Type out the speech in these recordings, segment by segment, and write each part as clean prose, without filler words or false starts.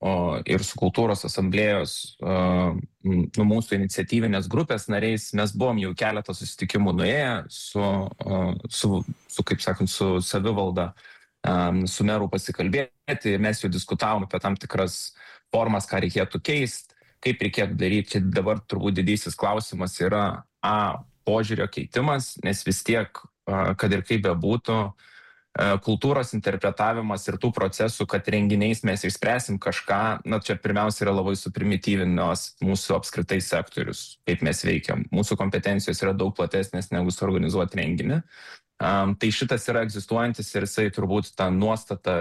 ir su kultūros asamblėjos mūsų iniciatyvinės grupės nariais mes buvom jau keletą susitikimų nuėję kaip sakant, su savivalda, su meru pasikalbėti. Mes jau diskutavom apie tam tikras formas, ką reikėtų keisti, kaip reikėtų daryti. Čia dabar turbūt didysis klausimas yra požiūrio keitimas, nes vis tiek, kad ir kaip bebūtų, kultūros interpretavimas ir tų procesų, kad renginiais mes išspręsim kažką, čia pirmiausia yra labai suprimityvinos mūsų apskritai sektorius, kaip mes veikiam. Mūsų kompetencijos yra daug platesnės negu suorganizuoti renginį. Tai šitas yra egzistuojantis ir jisai turbūt tą nuostatą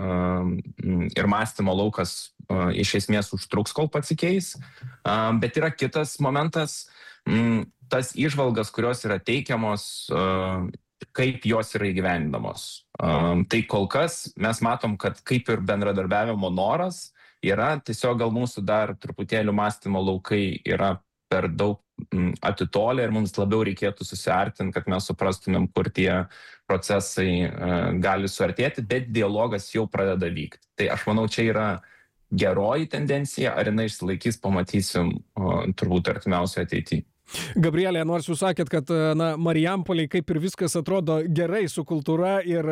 ir mąstymo laukas iš esmės užtruks, kol pasikeis. Bet yra kitas momentas, tas įžvalgas, kurios yra teikiamos, kaip jos yra įgyvendinamos. Tai kol kas mes matom, kad kaip ir bendradarbiavimo noras yra, tiesiog gal mūsų dar truputėlį mąstymo laukai yra per daug atitolę ir mums labiau reikėtų susiartinti, kad mes suprastumėm, kur tie procesai gali suartėti, bet dialogas jau pradeda vykti. Tai aš manau, čia yra geroji tendencija, ar jinai išsilaikys, pamatysim turbūt artimiausioje ateityje. Gabrielė, nors jūs sakėt, kad Marijampolėj kaip ir viskas atrodo gerai su kultūra ir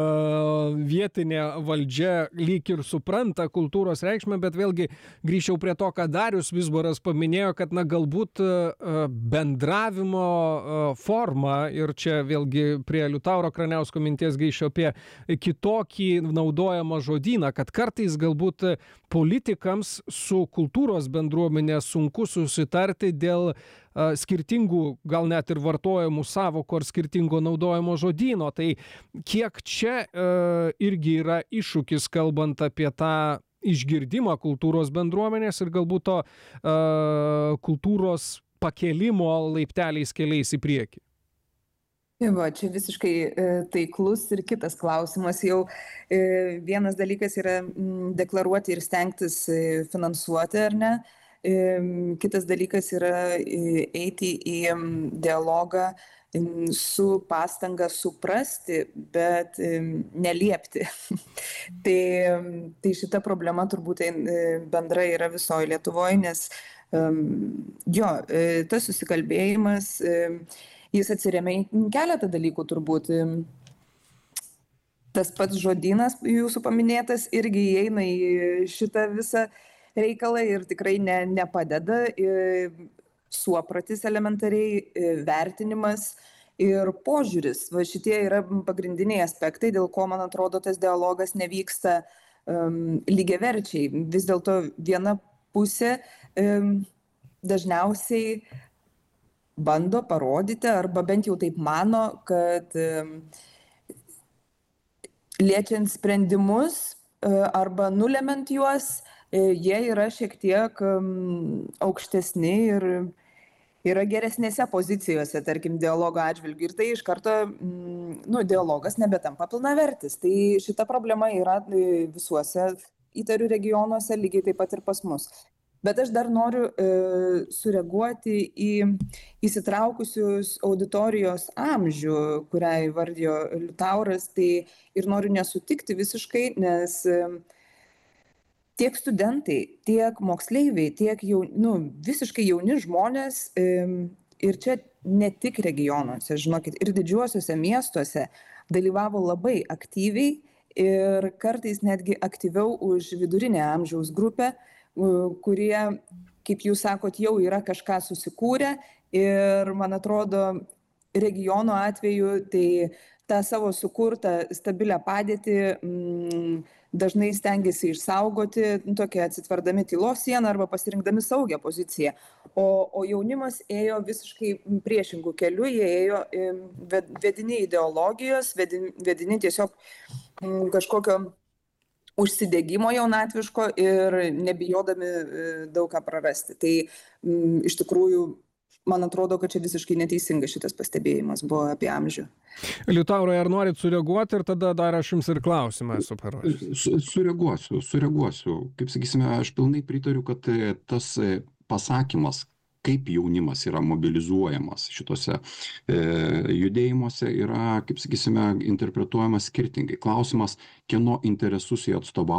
vietinė valdžia lyg ir supranta kultūros reikšmę, bet vėlgi grįžčiau prie to, ką Darius Vizbaras paminėjo, kad galbūt bendravimo forma, ir čia vėlgi prie Liutauro Kraniausko minties grįžčiau apie kitokį naudojamą žodyną, kad kartais galbūt politikams su kultūros bendruomenė sunku susitarti dėl skirtingų, gal net ir vartojamų sąvokų ar skirtingo naudojimo žodyno. Tai kiek čia irgi yra iššūkis, kalbant apie tą išgirdimą kultūros bendruomenės ir galbūt to kultūros pakėlimo laipteliais keliais į priekį? Čia visiškai taiklus ir kitas klausimas. Jau vienas dalykas yra deklaruoti ir stengtis finansuoti, ar ne? Kitas dalykas yra eiti į dialogą su pastanga suprasti, bet neliepti. Tai šita problema turbūt bendra yra visoje Lietuvoje, nes tas susikalbėjimas, jis atsiremia į keletą dalykų turbūt. Tas pats žodynas jūsų paminėtas irgi įeina į šitą visą reikalą ir tikrai nepadeda. Suopratis elementariai, vertinimas ir požiūris. Va šitie yra pagrindiniai aspektai, dėl ko, man atrodo, tas dialogas nevyksta lygiaverčiai. Vis dėlto viena pusė dažniausiai bando parodyti, arba bent jau taip mano, kad liečiant sprendimus arba nulemiant juos, jie yra šiek tiek aukštesni ir yra geresnėse pozicijose, tarkim, dialogo atžvilgiu. Ir tai iš karto, dialogas nebetampa pilnavertis. Tai šita problema yra visuose, įtariu, regionuose, lygiai taip pat ir pas mus. Bet aš dar noriu sureaguoti į įsitraukusius auditorijos amžių, kurią įvardijo Liutauras, tai ir noriu nesutikti visiškai, nes tiek studentai, tiek moksleiviai, tiek visiškai jauni žmonės, ir čia ne tik regionuose, žinokit, ir didžiuosiuose miestuose dalyvavo labai aktyviai ir kartais netgi aktyviau už vidurinę amžiaus grupę, kurie, kaip jūs sakot, jau yra kažką susikūrę ir, man atrodo, regiono atveju tai tą savo sukurtą stabilią padėtį dažnai stengiasi išsaugoti, tokia atsitverdami tylos sieną arba pasirinkdami saugią poziciją. O jaunimas ėjo visiškai priešingų kelių, jie ėjo vedini ideologijos, vedini tiesiog kažkokio užsidegimo jaunatviško ir nebijodami daug ką prarasti. Tai iš tikrųjų, man atrodo, kad čia visiškai neteisingas šitas pastebėjimas buvo apie amžių. Liutaurai, ar norit sureaguoti ir tada dar aš jums ir klausimą esu paruošęs? Sureaguosiu. Kaip sakysime, aš pilnai pritariu, kad tas pasakymas, kaip jaunimas yra mobilizuojamas šitose judėjimuose, yra, kaip sakysime, interpretuojamas skirtingai. Klausimas, kieno interesus jie atstovauja,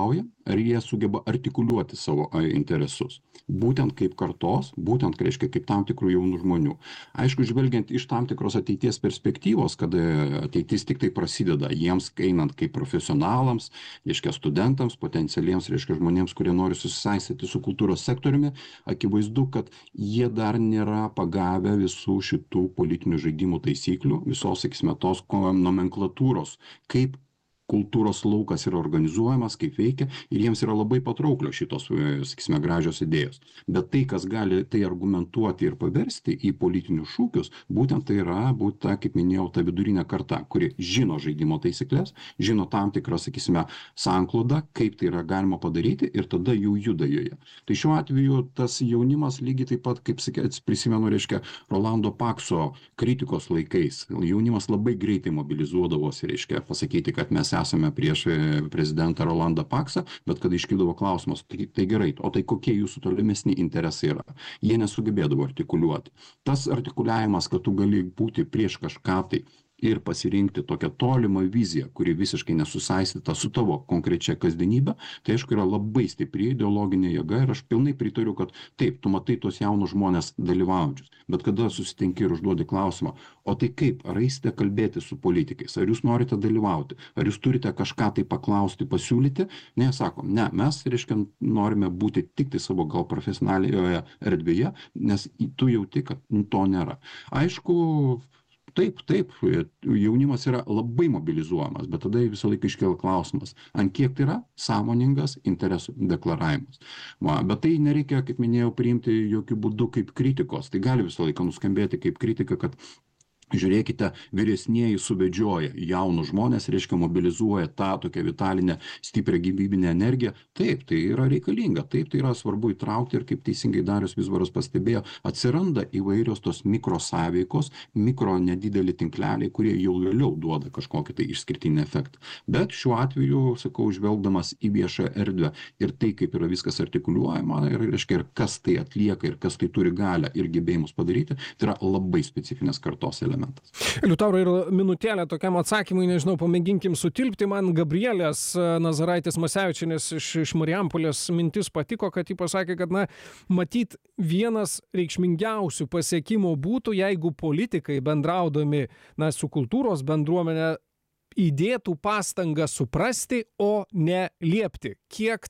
ar jie sugeba artikuliuoti savo interesus. Būtent kaip kartos, būtent, reiškia, kaip tam tikrų jaunų žmonių. Aišku, žvelgiant iš tam tikros ateities perspektyvos, kad ateitis tik tai prasideda, jiems einant kaip profesionalams, reiškia studentams, potencialiems, reiškia žmonėms, kurie nori susisaistyti su kultūros sektoriumi, akivaizdu, kad jie dar nėra pagavę visų šitų politinių žaidimų taisyklių, visos, sakysime, tos nomenklatūros, kaip kultūros laukas yra organizuojamas, kaip veikia, ir jiems yra labai patrauklios šitos, sakysime, gražios idėjos. Bet tai, kas gali tai argumentuoti ir paversti į politinius šūkius, būtent tai yra, kaip minėjau, ta vidurinė karta, kuri žino žaidimo taisyklės, žino tam tikrą, sakysime, sanklodą, kaip tai yra galima padaryti ir tada jau juda joje. Tai šiuo atveju tas jaunimas lygiai taip pat, kaip prisimenu, reiškia, Rolando Pakso kritikos laikais, jaunimas labai greitai mobilizuodavosi, reiškia, pasakyti, kad mes esame prieš prezidentą Rolandą Paksą, bet kada iškildavo klausimas, tai gerai, o tai kokie jūsų tolimesni interesai yra? Jie nesugebėdavo artikuliuoti. Tas artikuliavimas, kad tu gali būti prieš kažką tai ir pasirinkti tokią tolimą viziją, kuri visiškai nesusaistyta su tavo konkrečia kasdienybė, tai aišku yra labai stipri ideologinė jėga ir aš pilnai pritariu, kad taip, tu matai tos jaunus žmonės dalyvaujančius, bet kada susitinki ir užduodi klausimą, o tai kaip, ar eisite kalbėti su politikais, ar jūs norite dalyvauti, ar jūs turite kažką tai paklausti, pasiūlyti, ne, sakom, ne, mes, reiškia, norime būti tik tai savo gal profesionalioje erdvėje, nes tu jauti, kad to nėra. Aišku, Taip, jaunimas yra labai mobilizuojamas, bet tada visą laiką iškėla klausimas, ant kiek tai yra sąmoningas interesų deklaravimas. Bet tai nereikia, kaip minėjau, priimti jokių būdų kaip kritikos. Tai gali visą laiką nuskambėti kaip kritika, kad žiūrėkite, vyresnieji suvedžioja jaunus žmonės, reiškia mobilizuoja tą tokią vitalinę, stiprią gyvybinę energiją. Taip, tai yra reikalinga, taip, tai yra svarbu įtraukti ir kaip teisingai Darius Vizbaras pastebėjo, atsiranda įvairios tos mikrosąveikos, mikro nedideli tinkleliai, kurie jau vėliau duoda kažkokį tai išskirtinį efektą. Bet šiuo atveju, sakau, žvelgdamas į viešą erdvę ir tai, kaip yra viskas artikuliuojama, ir, reiškia, ir kas tai atlieka, ir kas tai turi galią ir gebėjimus padaryti, tai yra labai specifinės kartos elementas. Liutaurai, ir minutėlę tokiam atsakymui, nežinau, pamėginkim sutilpti. Man Gabrielės Nazaraitės Masevičienės iš Marijampolės mintis patiko, kad ji pasakė, kad, matyt, vienas reikšmingiausių pasiekimų būtų, jeigu politikai bendraudami, su kultūros bendruomenė įdėtų pastangą suprasti, o ne liepti. Kiek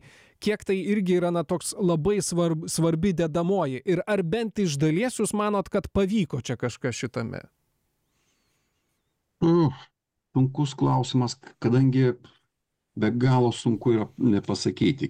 tai irgi yra toks labai svarbi dedamoji. Ir ar bent iš dalies jūs manot, kad pavyko čia kažkas šitame? Sunkus klausimas, kadangi be galo sunku yra nepasakyti.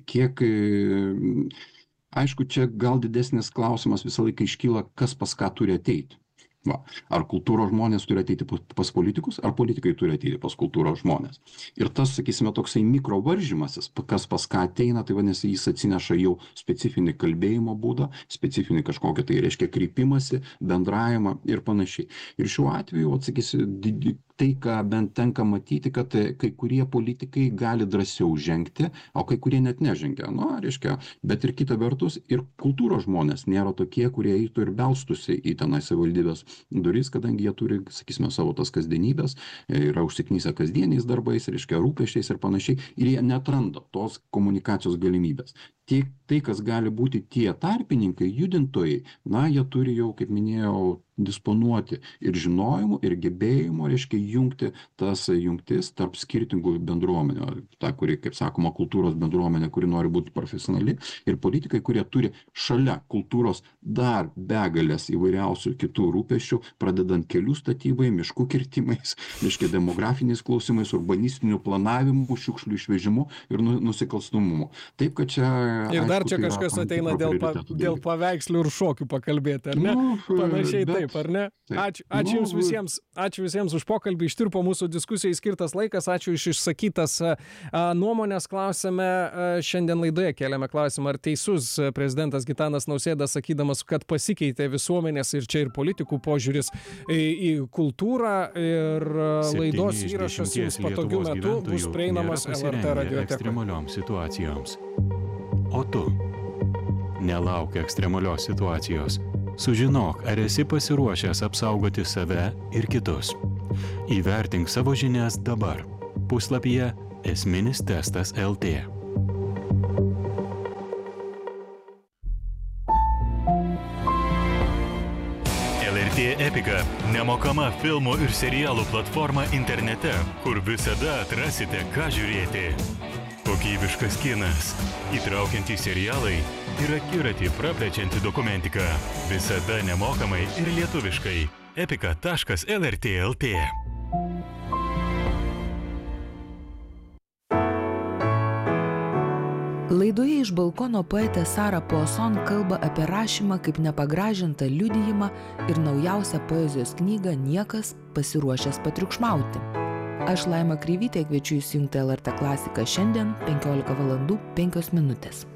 Aišku, čia gal didesnis klausimas visą laiką iškyla, kas pas ką turi ateiti. Ar kultūros žmonės turi ateiti pas politikus, ar politikai turi ateiti pas kultūros žmonės. Ir tas, sakysime, toksai mikrovaržymasis, kas pas ką ateina, tai vadinasi, jis atsineša jau specifinį kalbėjimo būdą, specifinį kažkokią tai reiškia kreipimąsi, bendravimą ir panašiai. Ir šiuo atveju, atsakysiu, tai, ką bent tenka matyti, kad kai kurie politikai gali drąsiau žengti, o kai kurie net nežengia. Reiškia, bet ir kita vertus, ir kultūros žmonės nėra tokie, kurie eitų ir belstųsi į tenai savivaldybės duris, kadangi jie turi, sakysime, savo tas kasdienybės, yra užsiknysę kasdieniais darbais, reiškia, rūpesčiais ir panašiai, ir jie neatranda tos komunikacijos galimybės. Tai, kas gali būti tie tarpininkai, judintojai, jie turi jau, kaip minėjau, disponuoti ir žinojimu, ir gebėjimu, reiškia, jungti tas jungtis tarp skirtingų bendruomenių. Ta, kuri, kaip sakoma, kultūros bendruomenė, kuri nori būti profesionali, ir politikai, kurie turi šalia kultūros dar begalės įvairiausių kitų rūpesčių, pradedant kelių statybai, miškų kirtimais, reiškia, demografiniais klausimais, urbanistiniu planavimu, šiukšlių išvežimu ir nusikalstamumu. Taip, kad čia... Ir dar čia kažkas ateina dėl paveikslių ir šokių pakalbėti, ar ne? Panašiai taip, ar ne? Ačiū Jums visiems, ačiū visiems už pokalbį, ištirpo mūsų diskusijai skirtas laikas, ačiū iš išsakytas nuomonės. Klausėme, šiandien laidoje kėlėme klausimą, ar teisus prezidentas Gitanas Nausėda, sakydamas, kad pasikeitė visuomenės ir čia ir politikų požiūris į kultūrą, ir laidos įrašas Jums patogiu metu bus prieinamas LRT radiotekoje. Ekstremalioms situacijoms. O tu nelauk ekstremalios situacijos. Sužinok, ar esi pasiruošęs apsaugoti save ir kitus. Įvertink savo žinias dabar. Puslapyje esminis testas LT. Epika – nemokama filmų ir serialų platforma internete, kur visada atrasite, ką žiūrėti. Kokybiškas kinas, įtraukiantys serialai ir akiratį praplečianti dokumentika. Visada nemokamai ir lietuviškai. epika.lrt.lt. Laidoje iš balkono poetė Sara Poisson kalba apie rašymą kaip nepagražintą liudijimą ir naujausią poezijos knygą Niekas pasiruošęs patriukšmauti. Aš Laima Kreivytė kviečiu įsijungti LRT klasiką šiandien 15:05.